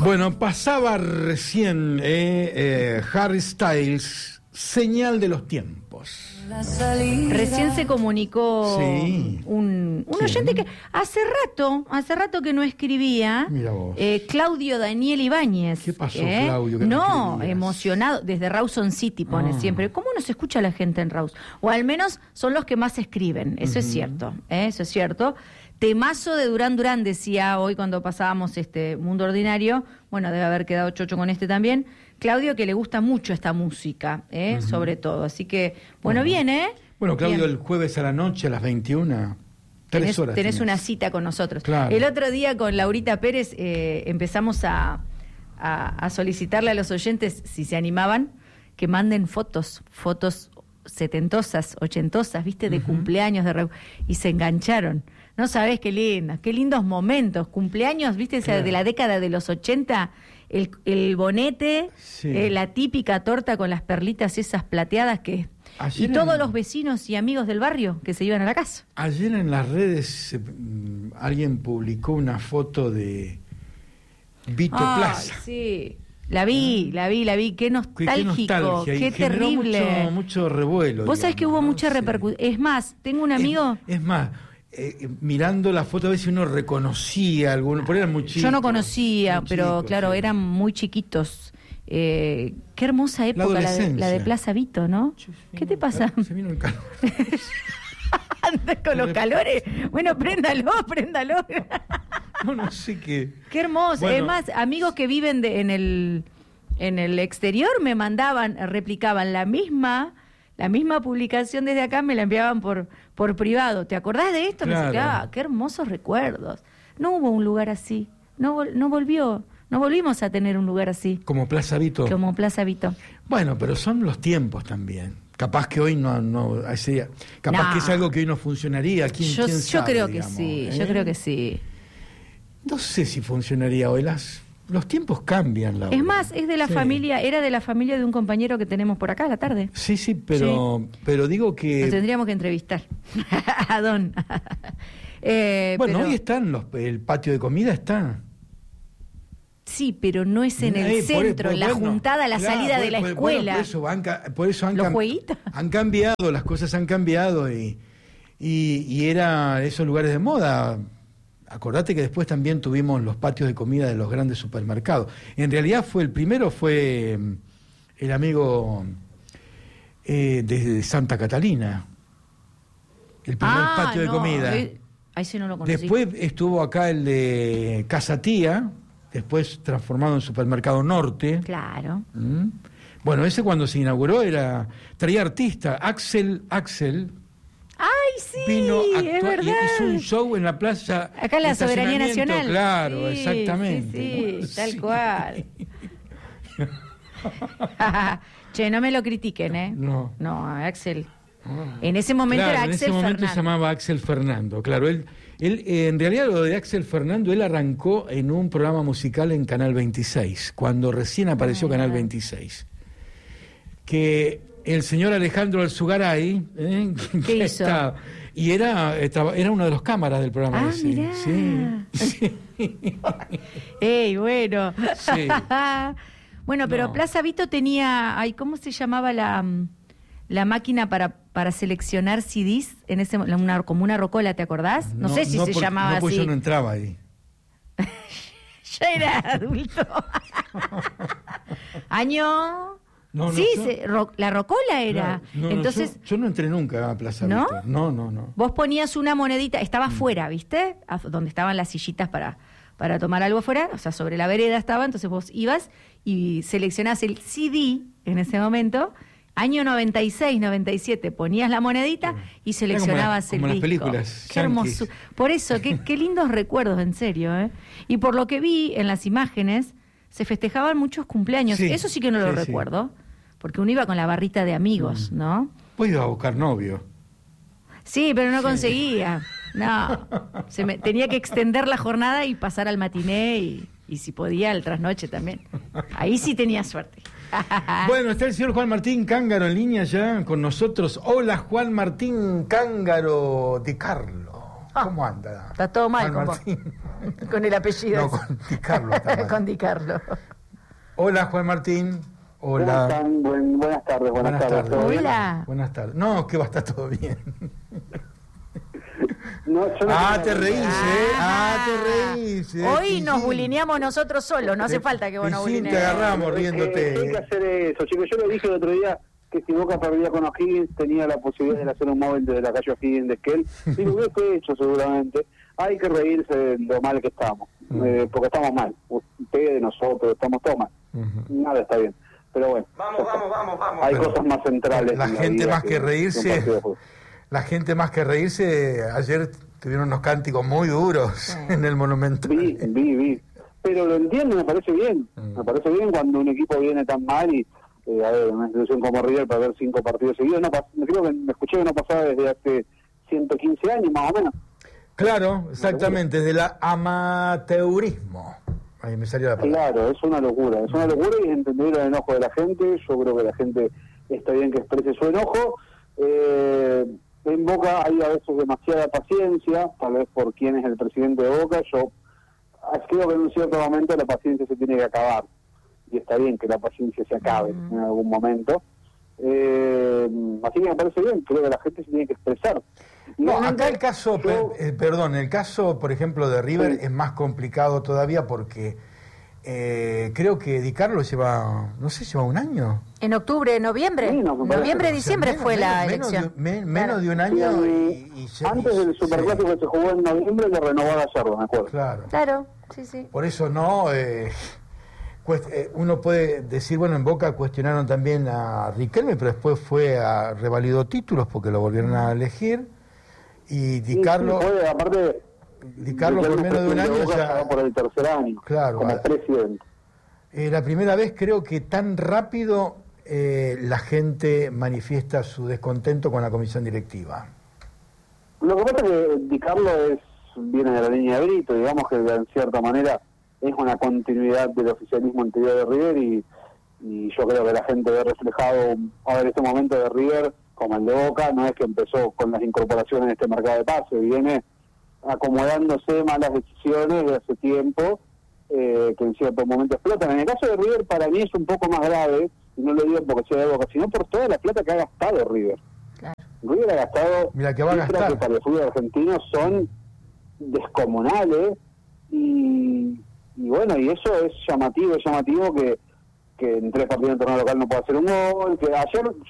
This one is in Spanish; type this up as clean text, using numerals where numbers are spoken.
Bueno, pasaba recién Harry Styles, Señal de los Tiempos. Recién se comunicó Sí. un oyente que hace rato que no escribía. Mira vos. Claudio Daniel Ibáñez. ¿Qué pasó, Claudio, que no No, escribías? emocionado, desde Rawson City pone siempre. ¿Cómo no se escucha la gente en Rawson? O al menos son los que más escriben, eso es cierto, eso es cierto. Temazo de Durán Durán, decía hoy cuando pasábamos este Mundo Ordinario. Bueno, debe haber quedado chocho con este también. Claudio, que le gusta mucho esta música, sobre todo. Así que, bueno, bien, ¿eh? Bueno, Claudio, Bien. el jueves a la noche, a las 21, 3 horas. Tenés una cita con nosotros. Claro. El otro día con Laurita Pérez empezamos a solicitarle a los oyentes, si se animaban, que manden fotos setentosas, ochentosas, ¿viste? De cumpleaños, y se engancharon. No sabés qué lindos momentos. Cumpleaños, ¿viste? Claro. De la década de los 80, el bonete, Sí. la típica torta con las perlitas esas plateadas que... Ayer y todos en- los vecinos y amigos del barrio que se iban a la casa. Ayer en las redes alguien publicó una foto de Vito Ay, Plaza. sí. La vi. Qué nostálgico, nostalgia, y qué generó terrible. mucho revuelo. Vos sabés que hubo mucha repercusión. Es más, tengo un amigo... Es más, mirando la foto a ver si uno reconocía alguno, pero eran muy chicos. Yo no conocía, muy pero chicos, claro, sí. eran muy chiquitos. Qué hermosa época la de adolescencia. Plaza Vito, ¿no? ¿Qué te pasa? Se vino el calor. Andas con los calores. Bueno, préndalo. No sé qué. Qué hermoso. Bueno. Es más, amigos que viven en el exterior me mandaban, replicaban la misma publicación desde acá, me la enviaban por privado. ¿Te acordás de esto? Claro. Me decía, qué hermosos recuerdos. No hubo un lugar así. No volvimos a tener un lugar así, Como Plaza Vito. como Plaza Vito. Bueno, pero son los tiempos también. Capaz que hoy capaz No. que es algo que hoy no funcionaría. ¿Quién Yo sabe, creo que digamos, sí, eh? yo creo que sí. No sé si funcionaría hoy. Los tiempos cambian, Laura. Es más, era de la familia de un compañero que tenemos por acá a la tarde. Sí, pero digo Lo que... tendríamos que entrevistar. A Don. Bueno, pero- hoy el patio de comida está. Sí, pero no es en el centro, en la juntada, la salida de la escuela. Por eso ¿Los jueguitos? han cambiado, las cosas han cambiado y era esos lugares de moda. Acordate que después también tuvimos los patios de comida de los grandes supermercados. En realidad el primero fue el amigo de Santa Catalina. El primer patio de comida. Ahí sí no lo conocí. Después estuvo acá el de Casa Tía, después transformado en Supermercado Norte. Claro. ¿Mm? Bueno, ese cuando se inauguró traía artista, Axel ¡Ay, sí! vino a es actuar y verdad. hizo un show en la plaza. Acá en la de Soberanía estacionamiento, Nacional. Claro, Sí, exactamente. Sí, tal Sí. cual. Che, no me lo critiquen, ¿eh? No. No, Axel. En ese momento Claro, era en Axel ese momento Fernández. se llamaba Axel Fernando. Claro, él en realidad lo de Axel Fernando, él arrancó en un programa musical en Canal 26, cuando recién apareció Canal 26. Que el señor Alejandro Alzugaray, ¿Qué hizo? y era uno de los cámaras del programa ese. Mirá. Sí. ¡Ey, bueno! Sí. Bueno, pero No. Plaza Vito tenía... Ay, ¿cómo se llamaba la máquina para seleccionar CDs? Como una rocola, ¿te acordás? No sé si se llamaba pues así. yo no entraba ahí. Ya era adulto. Año... No, sí, yo- la rocola era. Claro. No, Entonces, yo no entré nunca a Plaza ¿No? Vito. No. vos ponías una monedita, estaba afuera, ¿viste? Donde estaban las sillitas para tomar algo afuera, o sea, sobre la vereda estaba, entonces vos ibas y seleccionás el CD en ese momento, año 96, 97, ponías la monedita y seleccionabas como el las disco. películas Qué hermoso. yanquis. Por eso, qué lindos recuerdos, en serio, ¿eh? Y por lo que vi en las imágenes, se festejaban muchos cumpleaños. Sí, Eso sí que no lo sí, sí. recuerdo, porque uno iba con la barrita de amigos, ¿no? Vos ibas a buscar novio. Sí, pero no conseguía. No. Tenía que extender la jornada y pasar al matiné y si podía al trasnoche también. Ahí sí tenía suerte. Bueno, está el señor Juan Martín Cángaro en línea ya con nosotros. Hola, Juan Martín Cángaro de Carlo. ¿Cómo anda? Está todo mal Juan con vos. Martín. Con el apellido. No, con Di Carlo. Está mal. Con Di Carlo. Hola, Juan Martín. ¿Cómo Hola. están? Buenas tardes, buenas tardes. ¿Todo bien? Hola. Buenas tardes. No, que va a estar todo bien. No, yo no Te reís, ¿eh? Ah. Te reís. Hoy nos bulineamos nosotros solos, no hace falta que vos nos Piscín, bulinees. te agarramos Hay riéndote. que hacer eso, chicos. Yo le dije el otro día que si Boca perdía con O'Higgins tenía la posibilidad de hacer un móvil desde la calle O'Higgins de Esquel. Y lo hubiese hecho seguramente. Hay que reírse de lo mal que estamos. Porque estamos mal. Ustedes, nosotros, estamos todos mal. Nada está bien. Pero bueno. Vamos. Hay Pero cosas más centrales. la en gente vida más que un reírse, partido de fútbol. la gente más que reírse, ayer tuvieron unos cánticos muy duros en el Monumento. Vi. Pero lo entiendo, me parece bien. Me parece bien cuando un equipo viene tan mal y, a ver, una institución como River para ver 5 partidos seguidos. Creo que me escuché que no pasaba desde hace 115 años, más o menos. Claro, exactamente, desde el amateurismo. Ahí me salió la palabra. Claro, es una locura y es entender el enojo de la gente. Yo creo que la gente está bien que exprese su enojo. En Boca hay a veces demasiada paciencia, tal vez por quién es el presidente de Boca. Yo creo que en un cierto momento la paciencia se tiene que acabar, y está bien que la paciencia se acabe en algún momento. Así que me parece bien, creo que la gente se tiene que expresar. No, acá el caso, el caso, por ejemplo, de River es más complicado todavía porque creo que Di Carlo lleva un año. En octubre, noviembre. Sí, no, me parece. Noviembre, diciembre fue la menos elección. Menos de un año antes del Superclásico que se jugó en noviembre le renovó a Gallardo, me acuerdo. Claro, sí. Por eso no, uno puede decir, bueno, en Boca cuestionaron también a Riquelme, pero después revalidó títulos porque lo volvieron a elegir. Y Di Carlo, aparte, Di Carlo por menos de un año ya por el tercer año, claro, como presidente. La primera vez creo que tan rápido la gente manifiesta su descontento con la comisión directiva. Lo que pasa es que Di Carlo viene de la línea de Brito, digamos que en cierta manera es una continuidad del oficialismo anterior de River, y yo creo que la gente ve reflejado ahora este momento de River como el de Boca. No es que empezó con las incorporaciones en este mercado de pase, viene acomodándose malas decisiones de hace tiempo, que en cierto momento explotan. En el caso de River para mí es un poco más grave, y no lo digo porque sea de Boca, sino por toda la plata que ha gastado River. Claro. River ha gastado Mira que va a gastar, que para el fútbol argentino son descomunales, y bueno, y eso es llamativo que en 3 partidos de torneo local no pueda hacer un gol, que ayer